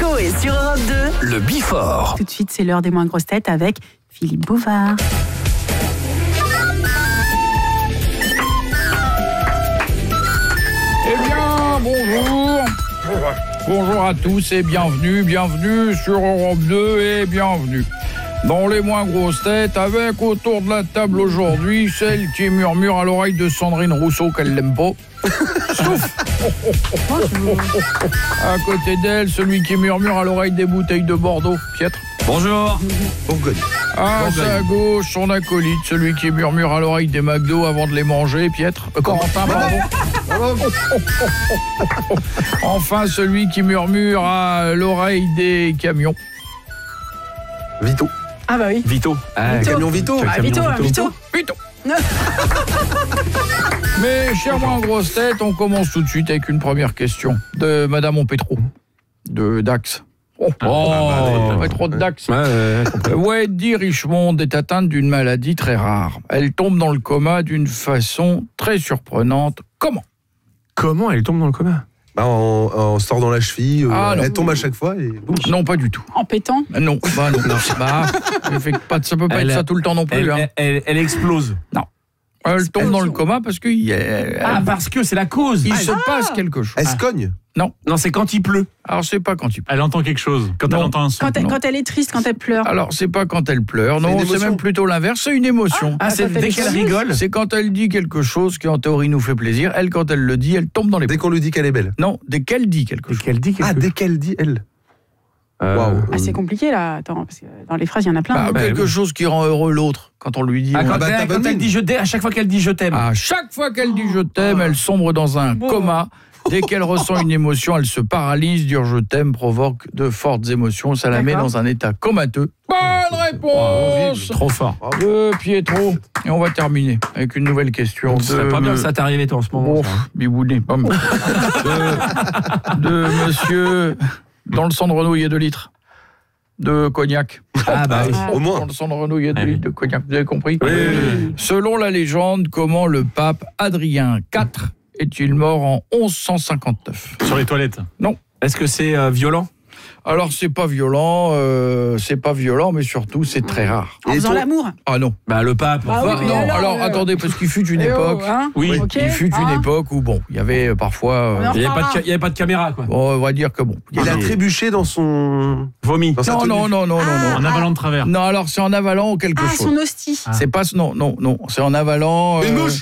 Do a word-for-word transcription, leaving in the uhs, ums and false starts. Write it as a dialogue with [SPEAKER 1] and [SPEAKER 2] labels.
[SPEAKER 1] Coé sur Europe deux.
[SPEAKER 2] Le Bifort.
[SPEAKER 3] Tout de suite, c'est l'heure des moins grosses têtes avec Philippe Bouvard.
[SPEAKER 4] Eh bien, bonjour. Bonjour à tous et bienvenue, bienvenue sur Europe deux et bienvenue dans les moins grosses têtes avec autour de la table aujourd'hui celle qui murmure à l'oreille de Sandrine Rousseau qu'elle l'aime pas. Sauf à côté d'elle, celui qui murmure à l'oreille des bouteilles de Bordeaux, Pietre.
[SPEAKER 5] Bonjour.
[SPEAKER 4] Bourgogne. À sa gauche, son acolyte, celui qui murmure à l'oreille des McDo avant de les manger, Pietre. Euh, Corentin, pardon. Enfin, celui qui murmure à l'oreille des camions.
[SPEAKER 5] Vito.
[SPEAKER 3] Ah bah oui.
[SPEAKER 5] Vito. Ah,
[SPEAKER 3] Vito.
[SPEAKER 5] Camion Vito.
[SPEAKER 3] Ah, Vito, Vito. Vito.
[SPEAKER 4] Vito. Mais, chers moins grosses têtes, on commence tout de suite avec une première question de Madame Onpetro, de Dax. Oh,
[SPEAKER 5] Ah, bah,
[SPEAKER 4] pas trop de Dax.
[SPEAKER 5] Ouais, ouais, ouais.
[SPEAKER 4] Wendy Richmond est atteinte d'une maladie très rare. Elle tombe dans le coma d'une façon très surprenante. Comment ?
[SPEAKER 5] Comment elle tombe dans le coma?
[SPEAKER 6] Bah, en, en se tordant la cheville, euh,
[SPEAKER 4] Ah, non.
[SPEAKER 6] elle tombe à chaque fois et boum.
[SPEAKER 4] Non, pas du tout.
[SPEAKER 3] En pétant.
[SPEAKER 4] Non, bah non. bah, elle fait pas, ça peut pas
[SPEAKER 5] Elle
[SPEAKER 4] être
[SPEAKER 5] a-
[SPEAKER 4] ça tout le temps non plus.
[SPEAKER 5] Elle,
[SPEAKER 4] hein.
[SPEAKER 5] elle, elle, elle explose.
[SPEAKER 4] Elle tombe dans le coma parce qu'il y a-
[SPEAKER 5] Ah, parce que c'est la cause.
[SPEAKER 4] il
[SPEAKER 5] Ah,
[SPEAKER 4] se passe quelque chose.
[SPEAKER 6] Elle se cogne.
[SPEAKER 5] non, c'est quand il pleut.
[SPEAKER 4] Alors, c'est pas quand il pleure.
[SPEAKER 7] Elle entend quelque chose, quand
[SPEAKER 4] Non.
[SPEAKER 7] elle entend un son.
[SPEAKER 3] Quand elle,
[SPEAKER 4] Non.
[SPEAKER 3] quand elle est triste, quand elle pleure.
[SPEAKER 4] Alors, c'est pas quand elle pleure.
[SPEAKER 6] C'est
[SPEAKER 4] Non,
[SPEAKER 6] une
[SPEAKER 4] c'est
[SPEAKER 6] émotion.
[SPEAKER 4] même plutôt l'inverse. C'est une émotion.
[SPEAKER 5] Ah, c'est
[SPEAKER 3] quand elle
[SPEAKER 5] dès
[SPEAKER 3] est
[SPEAKER 5] qu'elle
[SPEAKER 3] joyeuse.
[SPEAKER 5] rigole.
[SPEAKER 4] C'est quand elle dit quelque chose qui, en théorie, nous fait plaisir. Elle, quand elle le dit, elle tombe dans les
[SPEAKER 6] Dès qu'on lui dit qu'elle est belle.
[SPEAKER 4] Non, dès qu'elle dit quelque
[SPEAKER 5] Dès
[SPEAKER 4] chose.
[SPEAKER 5] qu'elle dit quelque
[SPEAKER 6] Ah,
[SPEAKER 5] chose.
[SPEAKER 6] dès qu'elle dit elle.
[SPEAKER 5] Euh,
[SPEAKER 6] Waouh.
[SPEAKER 3] Ah, c'est compliqué là. Attends, parce que dans les phrases, il y en a plein.
[SPEAKER 4] Bah,
[SPEAKER 3] hein.
[SPEAKER 4] quelque
[SPEAKER 5] oui.
[SPEAKER 4] chose qui rend heureux l'autre. Quand on lui dit...
[SPEAKER 5] Ah,
[SPEAKER 4] on-
[SPEAKER 5] quand,
[SPEAKER 6] bah,
[SPEAKER 5] elle,
[SPEAKER 6] ta
[SPEAKER 5] quand
[SPEAKER 6] bonne
[SPEAKER 5] elle
[SPEAKER 6] mine.
[SPEAKER 5] dit je t'aime, à chaque fois qu'elle dit je t'aime.
[SPEAKER 4] À chaque fois qu'elle dit je t'aime, elle sombre dans un
[SPEAKER 3] Bon.
[SPEAKER 4] coma. Dès qu'elle ressent une émotion, elle se paralyse. Dire je t'aime provoque de fortes émotions. Ça la met
[SPEAKER 3] D'accord.
[SPEAKER 4] dans un état comateux. Bonne réponse
[SPEAKER 5] Trop fort.
[SPEAKER 4] de Pietro. Et on va terminer avec une nouvelle question.
[SPEAKER 5] Ce serait
[SPEAKER 4] de
[SPEAKER 5] pas bien
[SPEAKER 4] me-
[SPEAKER 5] que ça t'arrivait toi en ce moment.
[SPEAKER 4] Bon,
[SPEAKER 5] ça.
[SPEAKER 4] bibounet, pas moi. de, de monsieur dans le sang de Renault, il y a deux litres de cognac.
[SPEAKER 5] Ah bah oui.
[SPEAKER 6] Au
[SPEAKER 4] Dans
[SPEAKER 6] moins.
[SPEAKER 4] le sang de Renault, il y a deux
[SPEAKER 5] Ah oui.
[SPEAKER 4] litres de cognac. Vous avez compris ?
[SPEAKER 5] Oui, oui, oui.
[SPEAKER 4] Selon la légende, comment le pape Adrien quatre est-il mort en onze cent cinquante-neuf ?
[SPEAKER 7] Sur les toilettes.
[SPEAKER 5] Est-ce que c'est euh, violent?
[SPEAKER 4] Alors, c'est pas violent, euh, c'est pas violent, mais surtout, c'est très rare.
[SPEAKER 3] En
[SPEAKER 6] Et
[SPEAKER 3] faisant
[SPEAKER 6] ton-
[SPEAKER 3] l'amour.
[SPEAKER 4] Ah non.
[SPEAKER 5] Bah le pape.
[SPEAKER 3] Ah oui,
[SPEAKER 4] Bah,
[SPEAKER 3] mais
[SPEAKER 4] non,
[SPEAKER 3] alors,
[SPEAKER 4] alors,
[SPEAKER 3] euh,
[SPEAKER 4] attendez, parce qu'il fut une
[SPEAKER 3] Eh oh,
[SPEAKER 4] époque...
[SPEAKER 3] hein.
[SPEAKER 5] Oui.
[SPEAKER 3] Ok.
[SPEAKER 4] Il fut une
[SPEAKER 3] Ah.
[SPEAKER 4] époque où, bon, il y avait euh, parfois... euh,
[SPEAKER 3] Alors,
[SPEAKER 5] Il n'y avait, pas de
[SPEAKER 3] Ah.
[SPEAKER 5] ca- il y avait pas de caméra quoi.
[SPEAKER 4] bon, on va dire que bon...
[SPEAKER 6] Il a trébuché dans son.
[SPEAKER 5] Vomi.
[SPEAKER 6] Dans sa
[SPEAKER 4] Non,
[SPEAKER 6] tenue.
[SPEAKER 4] non, non, non, non, non.
[SPEAKER 7] En avalant de travers.
[SPEAKER 4] Non, alors c'est en avalant quelque
[SPEAKER 3] Ah,
[SPEAKER 4] chose.
[SPEAKER 3] son hostie.
[SPEAKER 4] C'est pas non, non, non, c'est en avalant.
[SPEAKER 6] Une mouche.